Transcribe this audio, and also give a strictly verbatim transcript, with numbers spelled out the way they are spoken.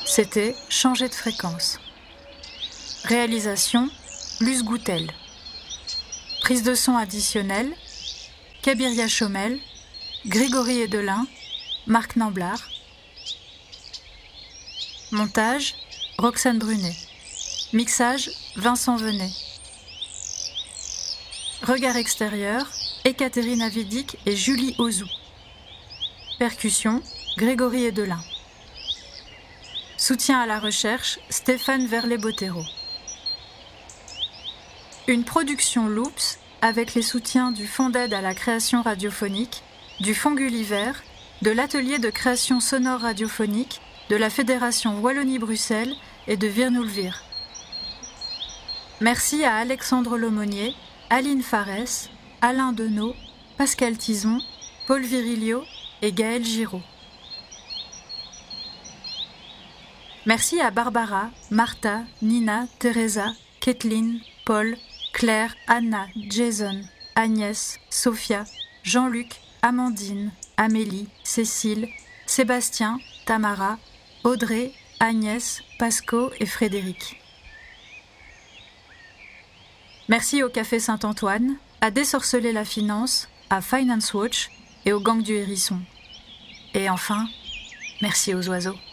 C'était Changer de fréquence. Réalisation, Luce Goutel. Prise de son additionnelle, Kabiria Chomel, Grégory Edelin, Marc Namblard. Montage, Roxane Brunet. Mixage, Vincent Venet. Regard extérieur, Ekaterina Vidic et Julie Ozou. Percussion, Grégory Edelin. Soutien à la recherche, Stéphane Verlet-Bottero. Une production Loops avec les soutiens du Fonds d'aide à la création radiophonique, du Fonds Gulliver, de l'Atelier de création sonore radiophonique, de la Fédération Wallonie-Bruxelles et de Virnoulvire. Merci à Alexandre Lomonier, Aline Farès, Alain Denot, Pascal Tison, Paul Virilio et Gaël Giraud. Merci à Barbara, Martha, Nina, Teresa, Kathleen, Paul, Claire, Anna, Jason, Agnès, Sophia, Jean-Luc, Amandine, Amélie, Cécile, Sébastien, Tamara, Audrey, Agnès, Pasco et Frédéric. Merci au Café Saint-Antoine, à Désorceler la Finance, à Finance Watch et au Gang du Hérisson. Et enfin, merci aux oiseaux.